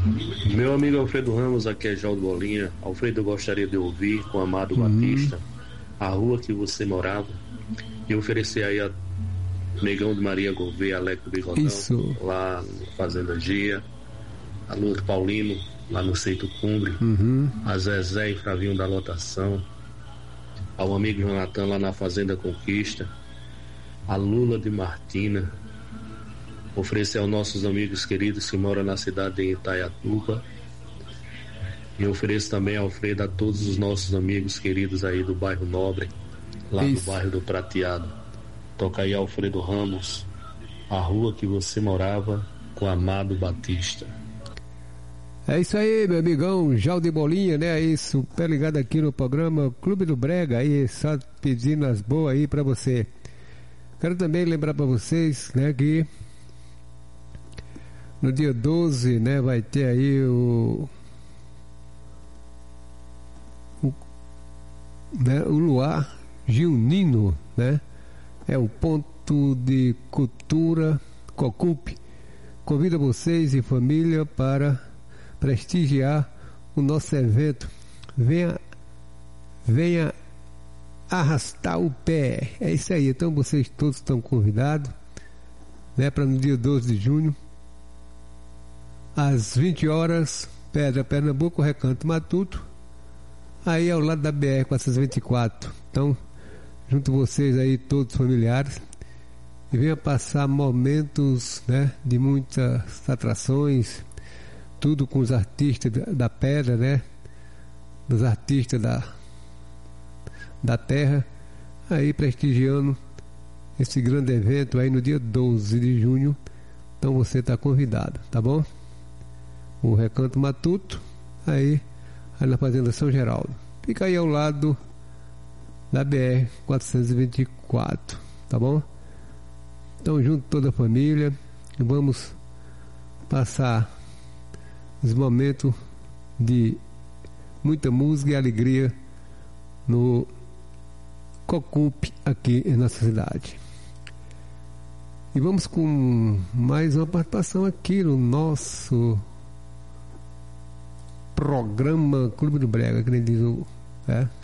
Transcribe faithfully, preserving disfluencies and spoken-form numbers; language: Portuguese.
Meu amigo Alfredo Ramos, aqui é Jaldo Bolinha. Alfredo, eu gostaria de ouvir com o Amado Uhum. Batista, A Rua Que Você Morava, e oferecer aí a Negão de Maria Gouveia, Aleco Bigodão, Isso. lá no Fazenda Gia, a Lula Paulino, lá no Seito Cumbre, Uhum. a Zezé e Flavinho da Lotação, ao amigo Jonathan lá na Fazenda Conquista, a Lula de Martina, oferecer aos nossos amigos queridos que moram na cidade de Itaiatuba, e ofereço também, Alfredo, a todos os nossos amigos queridos aí do bairro Nobre, lá Isso. do bairro do Prateado. Toca aí, Alfredo Ramos, A Rua Que Você Morava, com Amado Batista. É isso aí, meu amigão Jaldo Bolinha, né? Aí, super ligado aqui no programa Clube do Brega, aí, só pedindo as boas aí pra você. Quero também lembrar pra vocês, né, que no dia doze, né, vai ter aí o, o, né, o Luar Junino, né? É o ponto de cultura Cocup. Convido vocês e família para prestigiar o nosso evento. Venha, venha arrastar o pé. É isso aí. Então vocês todos estão convidados, né, para no dia doze de junho, às vinte horas, Pedra Pernambuco, Recanto Matuto, aí ao lado da B R quatrocentos e vinte e quatro. Então, junto vocês aí, todos familiares, e venha passar momentos, né, de muitas atrações, tudo com os artistas da pedra, né, dos artistas da, da terra, aí prestigiando esse grande evento aí no dia doze de junho. Então você está convidado, tá bom? O Recanto Matuto, aí, aí na Fazenda São Geraldo. Fica aí ao lado da B R quatrocentos e vinte e quatro, tá bom? Então, junto toda a família, vamos passar os momentos de muita música e alegria no Cocup aqui em nossa cidade. E vamos com mais uma participação aqui no nosso programa Clube do Brega, que nem diz o... É?